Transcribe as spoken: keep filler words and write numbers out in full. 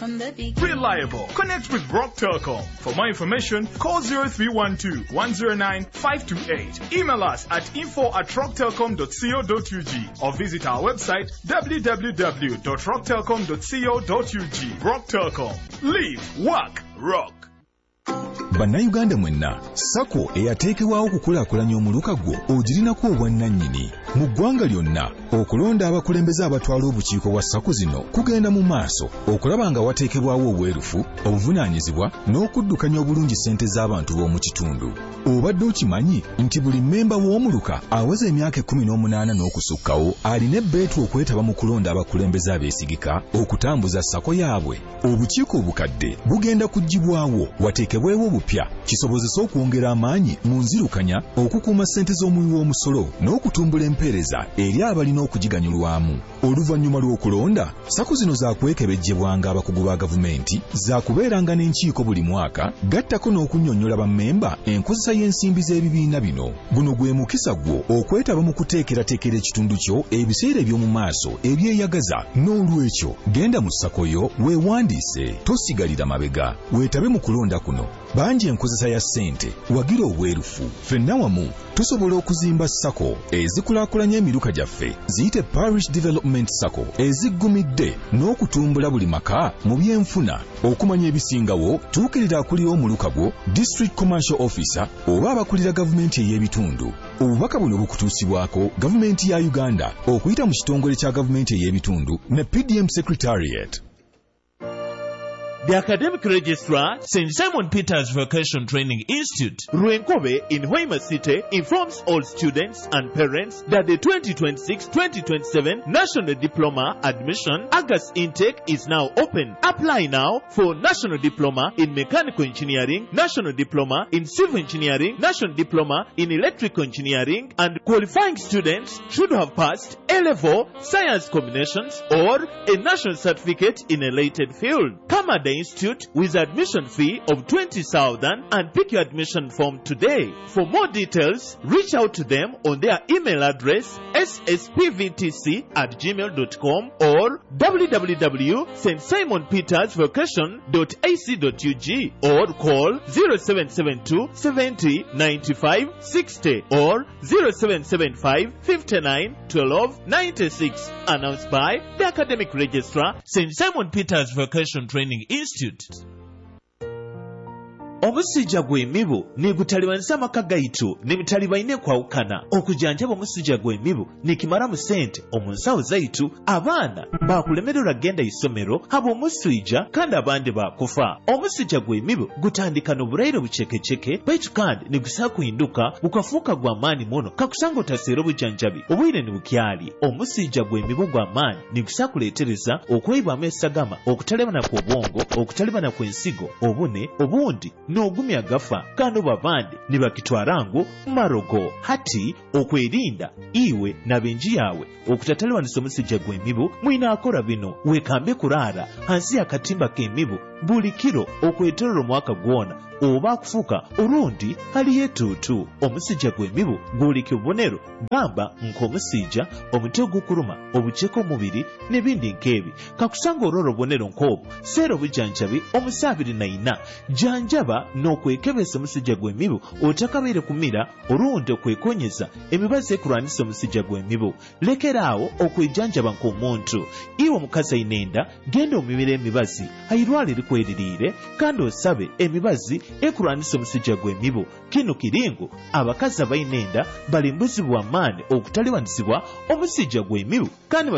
from the beginning. Reliable. Connect with Brock Telecom. For more information, call zero three one two, one zero nine, five two eight. Email us at info at rock telecom dot co dot u g or visit our website w w w dot rock telecom dot co dot u g. Brock Telecom. Live, work, rock. Bannayuganda mwenna, Sako eyateekebwawo okukulaakulanya omuluka gwo ogirinako obwannannyini. Mu ggwanga lyonna, okulonda abakulembeze abatwala obukiiko bwa Sako zino kugenda mu maaso okulaba nga wateekebwawo obwerufu, obuvunaanyizibwa n'okuddukanya obulungi ssente z'abantu b'omu kitundu. Obadde okimanyi nti buli mmemba w'omuluka aweza emyaka ekkumi n'omunaana n'okusukkawo alina ebbeetu okwetaba mu kulonda abakulembeze abeesigika okutambuza Sako yaabwe. Obukiiko obukadde bugenda kuggyibwawo wateekebwewo obupya kisobozesa okwongera amaanyi mu nzirukanya, okukuuma ssente z'omuwi w'omusolo n'okutumbula empeereza eri abalina okugiganyulwamu. Oluvannyuma lw'okulonda, Sako zino zaakwekebejjebwanga abakugu ba gavumenti, zaakubeeranga n'enkiiko buli mwaka, gattako n'okunnyonnyola bammemba enkozesa y'ensimbi z'ebibiina bino. Guno gwe mukisa gwo okwetaba mu kuteekerateekera ekitundu kyo ebiseera eby'omu maaso ebyeyagaza. N'olwekyo genda mu Sako yo weewandiise, tosigalira mabega, weetabe mu kulonda kuno. Bangi enkozesa ya ssente, wagira obwerufu. Ffenna wamu tusobola okuzimba Sako ezikulaakulanya emiruka gyaffe, ziyite Parish Development Sako eziggumidde n'okutumbula buli maka mu byenfuna. Okumanya ebisingawo, tuukirira akulira omuluka gwo, District Commercial Officer oba abakulira gavumenti ey'ebitundu. Obubaka buno bukutuusibwako gavumenti ya Uganda okuyita mu kitongole kya gavumenti ey'ebitundu ne P D M Secretariat. The academic registrar, Saint Simon Peter's Vocation Training Institute, Ruenkobe in Hoima City, informs all students and parents that the twenty twenty-six twenty twenty-seven National Diploma Admission August intake is now open. Apply now for National Diploma in Mechanical Engineering, National Diploma in Civil Engineering, National Diploma in Electrical Engineering, and qualifying students should have passed A-Level Science Combinations or a National Certificate in a related field. Come at the Institute with admission fee of twenty thousand and pick your admission form today. For more details, reach out to them on their email address s s p v t c at gmail dot com or w w w dot st simon peters vocation dot a c dot u g or call zero seven seven two seventy ninety-five sixty or zero seven seven five fifty-nine twelve ninety-six. Announced by the Academic Registrar, Saint Simon Peter's Vocation Training Institute. Omusujja gw'emibu negutalibanisa amaka gaitu nemitaliba ine kwawukana. Okujanjaba omusujja gw'emibu nekimalamu ssente omu nsawo zaitu. Abaana bakulemererwa genda isomero haba omusujja kandi abandi bakufa. Omusujja gw'emibu gutandika n'obulwaire bucekeceke baitu kandi negusobola kuhinduka bukafuuka gw'amaanyi muno kakusanga otaseera obujanjabi obwire ne bukyali. Omusujja gw'emibu gw'amaanyi negusobola kuleetereza okweyibwamu essagama, okutalebana kw'obwongo, okutalebana kw'ensigo, obune obundi n'ogumya gafa kandi babandi ne bakitwala ngo marogo. Hati okwerinda iwe n'abenji yawe okutataliwanisa omusujja gw'emibu mwina akora bino. Wekambe kuraara hansi y'akatimba k'emibu buli kiro okwetolera omwaka gwona oba akufuuka olundi haliyo etuutu. Omusujja gw'emibu guulika obubonero gamba nk'omusujja, omuti ogukuluma, obuceeko omubiri n'ebindi nk'ebi. Kakusanga olwala obubonero nk'obwo seera obujanjabi omusa abiri na ina. Janjaba n'okwekebeza omusujja gw'emibu otakabeere kumira olundi okwekonyeza emibazi ekulwanisa omusujja gw'emibu. Lekeraawo okwejanjaba nk'omuntu. Iwe omukazi ayina enda genda omibira emibazi ayirwale likweririire kandi osabe emibazi ekulwanisa omusujja gw'emibu. Kino kiringo abakazi abayina enda balimbuzibwa amaanyi okutaliwanisibwa omusujja gw'emibu kandi